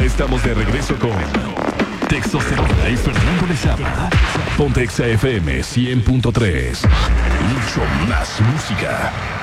Estamos de regreso con Textosterona y Fernando Lezama. Ponte Exa FM 100.3. Mucho más música.